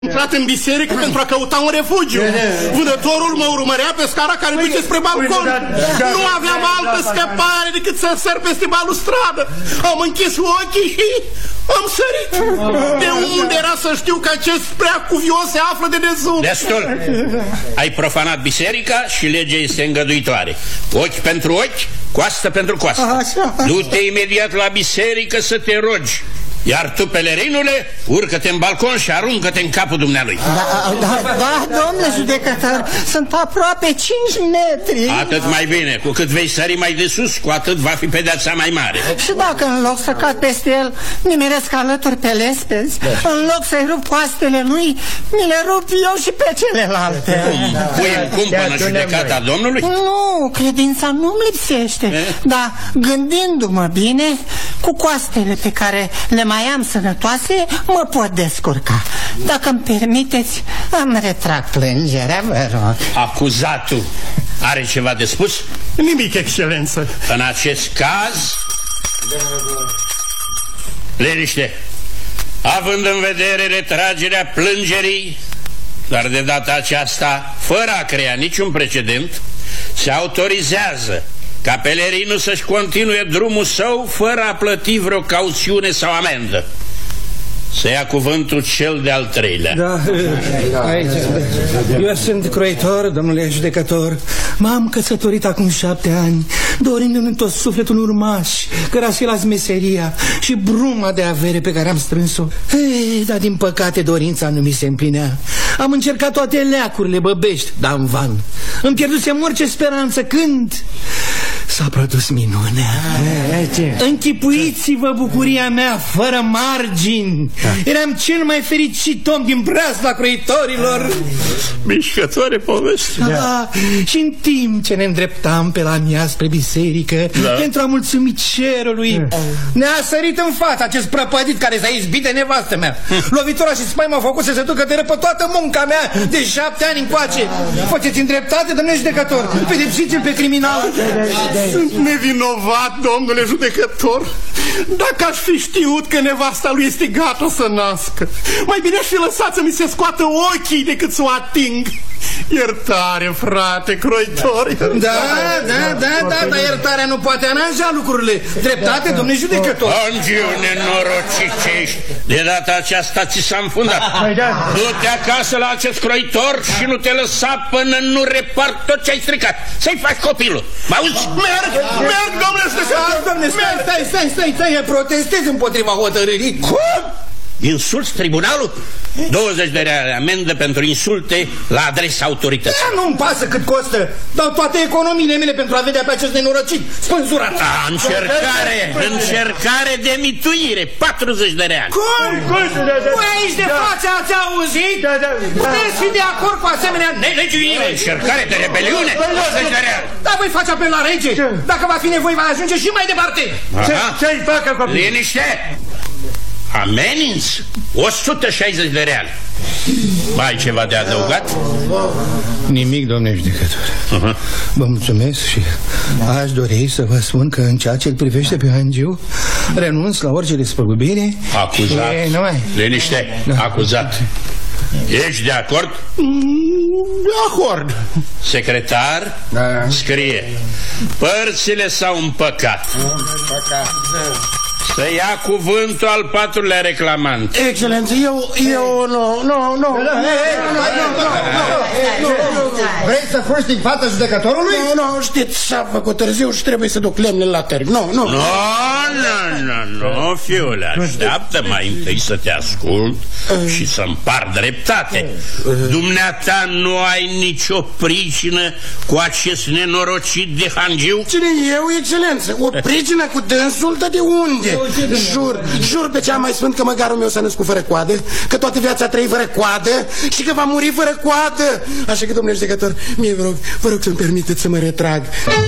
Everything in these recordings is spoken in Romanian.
intrat în biserică pentru a căuta un refugiu. Vânătorul mă urmărea pe scara care duce spre balcon. Nu aveam altă scăpare decât să sar peste balustradă. Am închis ochii și am sărit. De unde era să știu că acest prea cuvios se află de desubt? Destul. Ai profanat biserica și legea este îngăduitoare. Ochi pentru ochi, coastă pentru coastă. Du-te imediat la biserică să te rogi. Iar tu, pelerinule, urcă-te în balcon și aruncă-te în capul dumnealui. Da, domnule judecător, sunt aproape 5 metri. Atât mai bine, cu cât vei sări mai de sus, cu atât va fi pedeapsa mai mare. Și dacă în loc să cad peste el, nimeresc alături pe lespezi, în loc să-i rup coastele lui, mi le rup eu și pe celelalte. Pui în cumpănă judecata Domnului? Nu, credința nu-mi lipsește. Dar gândindu-mă bine, cu coastele pe care le mai am sănătoase, mă pot descurca. Dacă îmi permiteți, îmi retrag plângerea, vă rog. Acuzatul are ceva de spus? Nimic, excelență. În acest caz... Liniște. Având în vedere retragerea plângerii, dar de data aceasta, fără a crea niciun precedent, se autorizează ca pelerinul să-și continue drumul său fără a plăti vreo cauțiune sau amendă. Să ia cuvântul cel de-al treilea. Da, aici. Eu sunt croitor, domnule judecător. M-am căsătorit acum 7 ani, dorindu-mi în tot sufletul un urmaș, care să las meseria și bruma de avere pe care am strâns-o. Dar din păcate dorința nu mi se împlinea. Am încercat toate leacurile băbești, dar în van. Îmi pierdusem orice speranță când s-a produs minunea. Închipuiți-vă bucuria mea fără margini. Eram cel mai fericit om din breazla croitorilor. Mișcătoare poveste. Și în timp ce ne îndreptam pe la mea spre biserică, pentru a mulțumi cerului, ne-a sărit în față acest prăpădit care s-a izbit de nevastă mea. Lovitura și spaima m-au făcut să se ducă de răpă toată munca mea de 7 ani încoace. Faceți îndreptate, domnule judecător, pedepsiți-l pe criminal. Sunt nevinovat, domnule judecător. Dacă aș fi știut că nevasta lui este gata să nască, mai bine aș fi lăsat să mi se scoată ochii decât să o ating. Iertare, frate, croitori. Da, iertarea nu poate aranja lucrurile. Dreptate, domnule judecător. Angiu nenorocit ce ești. De data aceasta ți s-a înfundat. Du-te acasă la acest croitor și nu te lăsa până nu repart tot ce ai stricat. Să-i faci copilul. Mă auzi? Merg, domnule judecător. Stai, protestez împotriva hotărârii. Cum? Insulți tribunalul? 20 de reale amendă pentru insulte la adresa autorității. Nu-mi pasă cât costă. Dau toate economiile mele pentru a vedea pe acest nenorocit spânzurat. Încercare de mituire, 40 de reale. Cum? Păi aici de față ați auzit? Puteți fi de acord cu asemenea nelegiuire? Încercare de rebeliune, 20 de reale. Dar voi face apel la rege. Dacă va fi nevoie, va ajunge și mai departe. Ce-i facă copii? Liniște! Ameninți 160 de reale. Mai ai ceva de adăugat? Nimic, domnule judecător. Vă mulțumesc și aș dori să vă spun că în ceea ce îl privește pe Angiu, renunț la orice despăgubire. Acuzat. Liniște, acuzat. Ești de acord? De acord. Secretar, scrie: părțile s-au împăcat. Să ia cuvântul al patrulea reclamant. Excelență, eu nu. Vrei să fugi din fața judecătorului? Nu, știți, s-a făcut târziu și trebuie să duc lemne la târg. Nu, fiule, așteaptă mai întâi să te ascult și să-mi par dreptate. Dumneata nu ai nicio pricină cu acest nenorocit de Hangiu? Cine eu, excelență? O pricină cu dânsul, de unde? Jur pe cea mai sfânt că măgarul meu s-a născut fără coadă, că toată viața a trăit fără coadă și că va muri fără coadă. Așa că, domnule judecător, mie vă rog să-mi permiteți să mă retrag.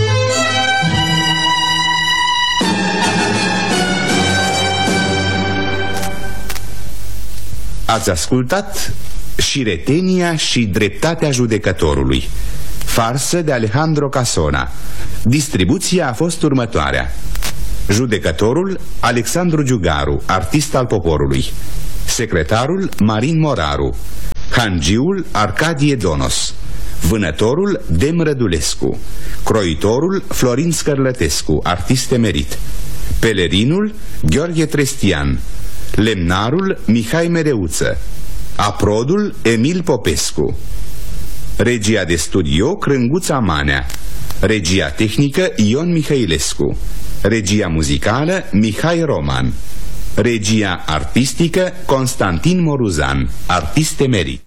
Ați ascultat Șiretenia și dreptatea judecătorului, farsă de Alejandro Casona. Distribuția a fost următoarea: Judecătorul Alexandru Giugaru, artist al poporului. Secretarul Marin Moraru. Hangiul Arcadie Donos. Vânătorul Dem Rădulescu. Croitorul Florin Scărlătescu, artist emerit. Pelerinul Gheorghe Trestian. Lemnarul Mihai Mereuță. Aprodul Emil Popescu. Regia de studio Crânguța Manea. Regia tehnică Ion Mihailescu. Regia muzicală Mihai Roman. Regia artistică Constantin Moruzan, artist emerit.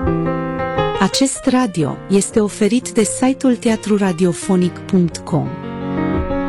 Acest radio este oferit de site-ul teatruradiofonic.com.